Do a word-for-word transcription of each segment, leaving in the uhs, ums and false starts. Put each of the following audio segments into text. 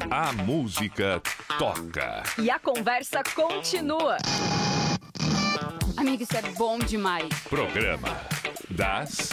A música toca. E a conversa continua. Amiga, isso é bom demais. Programa das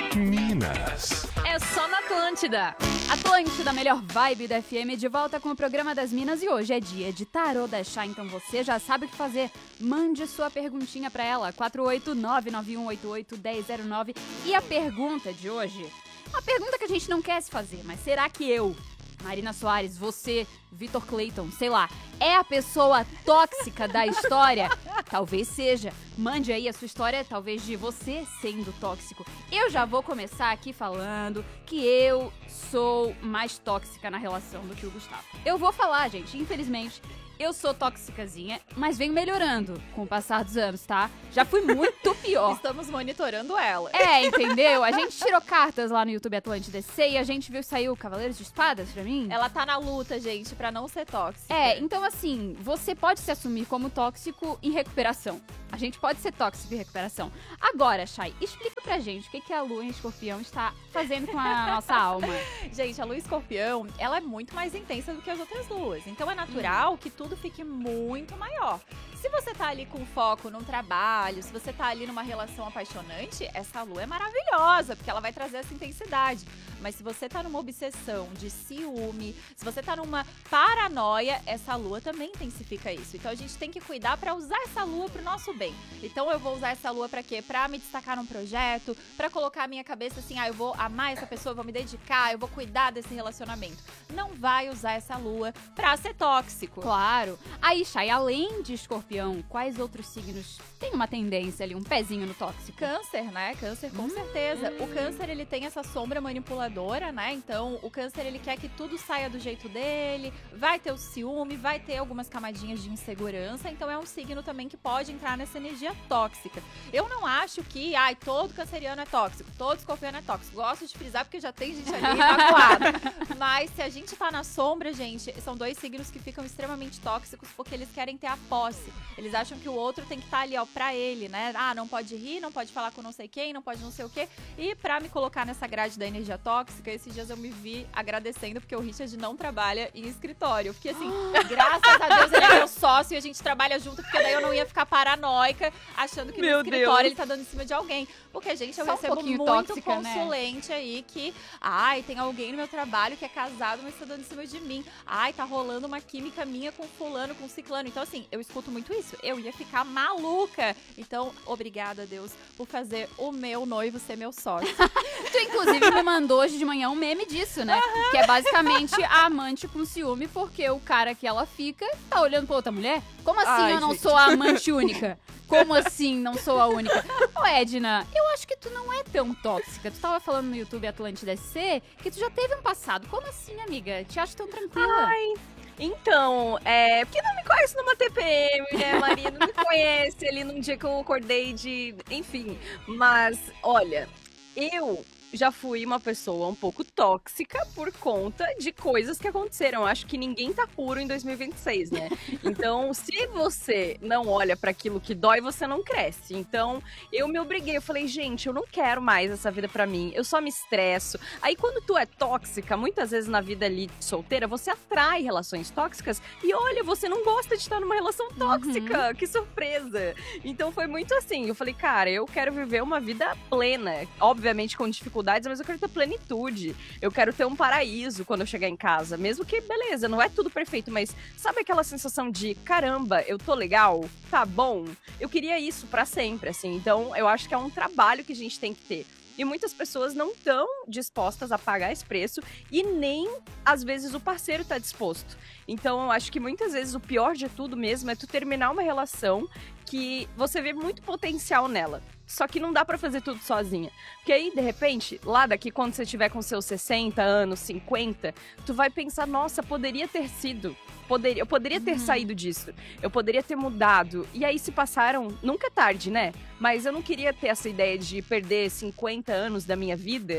Minas. É só na Atlântida. Atlântida, melhor vibe da F M, de volta com o programa das Minas. E hoje é dia de tarô da Chá, então você já sabe o que fazer. Mande sua perguntinha pra ela, quatro oito nove nove um oito oito um zero zero nove. E a pergunta de hoje, uma pergunta que a gente não quer se fazer, mas será que eu, Marina Soares, você, Vitor Clayton, sei lá, é a pessoa tóxica da história? Talvez seja. Mande aí a sua história, talvez de você sendo tóxico. Eu já vou começar aqui falando que eu sou mais tóxica na relação do que o Gustavo. Eu vou falar, gente, infelizmente, eu sou tóxicazinha, mas venho melhorando com o passar dos anos, tá? Já fui muito pior. Estamos monitorando ela. É, entendeu? A gente tirou cartas lá no YouTube Atlântida D C e a gente viu sair o Cavaleiros de Espadas pra mim. Ela tá na luta, gente, pra não ser tóxica. É, então assim, você pode se assumir como tóxico em recuperação. A gente pode ser tóxico em recuperação. Agora, Chay, explica pra gente o que, que a Lua em Escorpião está fazendo com a nossa alma. Gente, a Lua em Escorpião, ela é muito mais intensa do que as outras luas. Então é natural hum. que tudo fique muito maior. Se você tá ali com foco num trabalho, se você tá ali numa relação apaixonante, essa lua é maravilhosa, porque ela vai trazer essa intensidade. Mas se você tá numa obsessão de ciúme, se você tá numa paranoia, essa lua também intensifica isso. Então a gente tem que cuidar pra usar essa lua pro nosso bem. Então eu vou usar essa lua pra quê? Pra me destacar num projeto, pra colocar a minha cabeça assim, ah, eu vou amar essa pessoa, eu vou me dedicar, eu vou cuidar desse relacionamento. Não vai usar essa lua pra ser tóxico. Claro. Aí, Chay, além de Escorpião, quais outros signos têm uma tendência ali, um pezinho no tóxico? Câncer, né? Câncer, com hum. certeza. O câncer, ele tem essa sombra manipuladora, né? Então, o câncer, ele quer que tudo saia do jeito dele, vai ter o ciúme, vai ter algumas camadinhas de insegurança, então é um signo também que pode entrar nessa energia tóxica. Eu não acho que, ai, todo canceriano é tóxico, todo escorpiano é tóxico. Gosto de frisar porque já tem gente ali evacuada. Mas se a gente tá na sombra, gente, são dois signos que ficam extremamente tóxicos porque eles querem ter a posse. Eles acham que o outro tem que estar ali, ó, pra ele, né? Ah, não pode rir, não pode falar com não sei quem, não pode não sei o quê. E pra me colocar nessa grade da energia tóxica, esses dias eu me vi agradecendo porque o Richard não trabalha em escritório. Eu fiquei assim, graças a Deus ele é meu sócio e a gente trabalha junto, porque daí eu não ia ficar paranoica achando que meu no escritório Deus. ele tá dando em cima de alguém. Porque, gente, eu Só recebo um muito tóxica, consulente, né? Aí que, ai, tem alguém no meu trabalho que é casado, mas tá dando em cima de mim. Ai, tá rolando uma química minha com fulano, com ciclano. Então, assim, eu escuto muito isso. Eu ia ficar maluca. Então, obrigada, Deus, por fazer o meu noivo ser meu sócio. Tu, inclusive, me mandou hoje de manhã um meme disso, né? Uhum. Que é basicamente a amante com ciúme, porque o cara que ela fica tá olhando pra outra mulher. Como assim Ai, eu não gente. sou a amante única? Como assim não sou a única? Ô, Edna, eu acho que tu não é tão tóxica. Tu tava falando no YouTube Atlântida S C que tu já teve um passado. Como assim, amiga? Te acho tão tranquila? Ai... Então, é... Porque não me conhece numa T P M, né, Maria? Não me conhece ali num dia que eu acordei de... Enfim, mas, olha, eu... já fui uma pessoa um pouco tóxica por conta de coisas que aconteceram. Acho que ninguém tá puro em dois mil e vinte e seis, né? Então, se você não olha pra aquilo que dói, você não cresce. Então, eu me obriguei. Eu falei, gente, eu não quero mais essa vida pra mim. Eu só me estresso. Aí, quando tu é tóxica, muitas vezes na vida ali solteira, você atrai relações tóxicas. E olha, você não gosta de estar numa relação tóxica. Uhum. Que surpresa. Então, foi muito assim. Eu falei, cara, eu quero viver uma vida plena. Obviamente, com dificuldade. Mas eu quero ter plenitude, eu quero ter um paraíso quando eu chegar em casa, mesmo que, beleza, não é tudo perfeito, mas sabe aquela sensação de, caramba, eu tô legal, tá bom? Eu queria isso pra sempre, assim, então eu acho que é um trabalho que a gente tem que ter. E muitas pessoas não estão dispostas a pagar esse preço e nem, às vezes, o parceiro tá disposto. Então, eu acho que muitas vezes o pior de tudo mesmo é tu terminar uma relação que você vê muito potencial nela. Só que não dá pra fazer tudo sozinha. Porque aí, de repente, lá daqui, quando você tiver com seus sessenta anos, cinquenta, tu vai pensar, nossa, poderia ter sido. Poderia, eu poderia ter uhum. saído disso. Eu poderia ter mudado. E aí se passaram, nunca é tarde, né? Mas eu não queria ter essa ideia de perder cinquenta anos da minha vida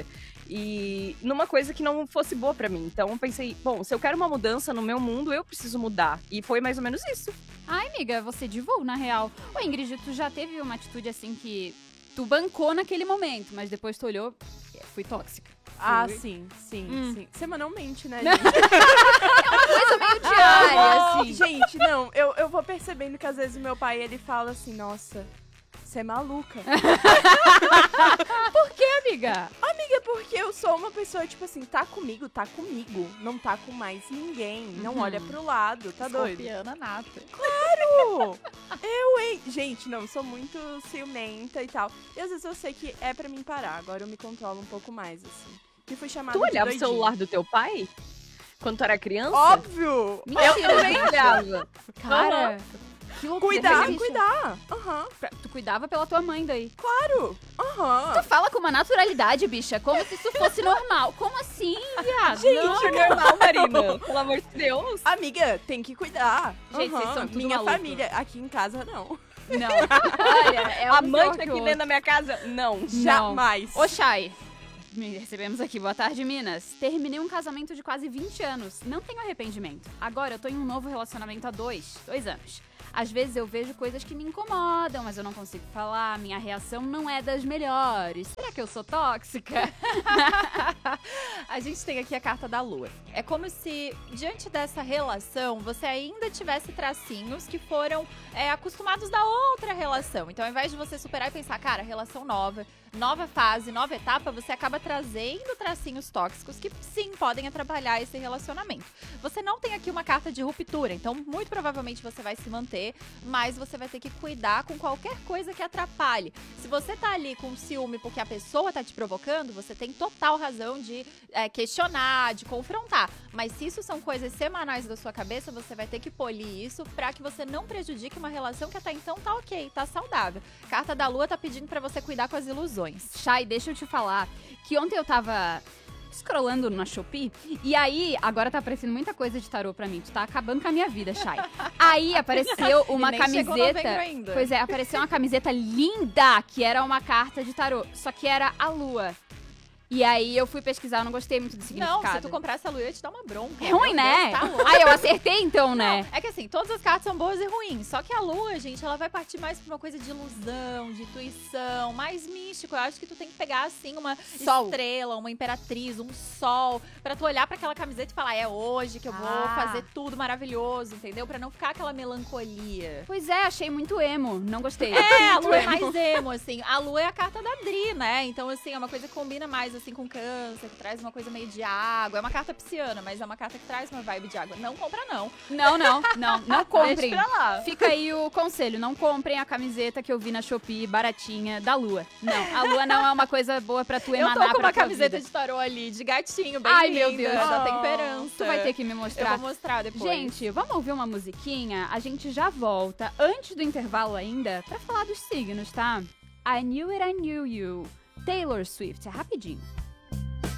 e numa coisa que não fosse boa pra mim. Então eu pensei, bom, se eu quero uma mudança no meu mundo, eu preciso mudar. E foi mais ou menos isso. Ai, amiga, você de voo, na real. Ô, Ingrid, tu já teve uma atitude assim que tu bancou naquele momento, mas depois tu olhou, fui tóxica. Ah, fui. sim, sim, hum. sim. Semanalmente, né, gente? É uma coisa coisa meio diária, assim. Gente, não, eu, eu vou percebendo que às vezes o meu pai, ele fala assim, nossa, você é maluca. Por que, amiga? Amiga, porque eu sou uma pessoa, tipo assim, tá comigo, tá comigo. Não tá com mais ninguém. Não Uhum. olha pro lado, tá doido? Escorpiana nata. Claro! Eu, hein? Gente, não, sou muito ciumenta e tal. E às vezes eu sei que é pra mim parar. Agora eu me controlo um pouco mais, assim. Que fui chamada Tu de olhava o doidinha. celular do teu pai? Quando tu era criança? Óbvio! Mentira, Eu também olhava. Cara, que loucura. Cuidar, Gente, cuidar. Aham, pra- Tu cuidava pela tua mãe daí. claro. Aham. Tu fala com uma naturalidade, bicha, como se isso fosse normal. Como assim, viado? Gente, Não. Isso é normal, Marina. Pelo amor de Deus. Amiga, tem que cuidar. Gente, vocês Aham, são tudo minha maluco. família. Aqui em casa, não. Não. Olha, é um Amante pior que aqui o dentro da minha casa? Não. Não. Jamais. Ô, Chay, me recebemos aqui. Boa tarde, Minas. Terminei um casamento de quase vinte anos. Não tenho arrependimento. Agora eu tô em um novo relacionamento há dois, dois anos. Às vezes eu vejo coisas que me incomodam, mas eu não consigo falar. Minha reação não é das melhores. Será que eu sou tóxica? A gente tem aqui a carta da lua. É como se, diante dessa relação, você ainda tivesse tracinhos que foram é, acostumados da outra relação. Então, ao invés de você superar e pensar, cara, relação nova, nova fase, nova etapa, você acaba trazendo tracinhos tóxicos que, sim, podem atrapalhar esse relacionamento. Você não tem aqui uma carta de ruptura, então, muito provavelmente você vai se manter, mas você vai ter que cuidar com qualquer coisa que atrapalhe. Se você tá ali com ciúme porque a pessoa tá te provocando, você tem total razão de é, questionar, de confrontar. Mas se isso são coisas semanais da sua cabeça, você vai ter que polir isso pra que você não prejudique uma relação que até então tá ok, tá saudável. Carta da lua tá pedindo pra você cuidar com as ilusões. Chay, deixa eu te falar que ontem eu tava scrollando na Shopee e aí, agora tá aparecendo muita coisa de tarô pra mim. Tu tá acabando com a minha vida, Chay. Aí apareceu uma nem chegou camiseta. novembro ainda. Pois é, apareceu uma camiseta linda que era uma carta de tarô, só que era a lua. E aí eu fui pesquisar, eu não gostei muito do significado. Não, se tu comprasse a lua, eu ia te dar uma bronca. É ruim, Meu né? Deus, tá louco. Aí eu acertei então, né? Não, é que assim, todas as cartas são boas e ruins. Só que a lua, gente, ela vai partir mais pra uma coisa de ilusão, de intuição, mais místico. Eu acho que tu tem que pegar, assim, uma Sol. estrela, uma imperatriz, um sol, pra tu olhar pra aquela camiseta e falar, é hoje que eu vou Ah. fazer tudo maravilhoso, entendeu? Pra não ficar aquela melancolia. Pois é, achei muito emo, não gostei. É, a Muito lua é emo. mais emo, assim. A lua é a carta da Dri, né? Então, assim, é uma coisa que combina mais, assim, com câncer, que traz uma coisa meio de água. É uma carta pisciana, mas é uma carta que traz uma vibe de água. Não compra, não. Não, não, não, não comprem. Deixa pra lá. Fica aí o conselho, não comprem a camiseta que eu vi na Shopee, baratinha, da lua. Não, a lua não é uma coisa boa pra tu Eu emanar tô com pra uma tua camiseta vida. de tarô ali, de gatinho, bem Ai, linda, meu Deus. da Oh. temperança. Tu vai ter que me Eu mostrar. vou mostrar depois. Gente, vamos ouvir uma musiquinha? A gente já volta, antes do intervalo ainda, pra falar dos signos, tá? I Knew It, I Knew You. Taylor Swift, é rapidinho.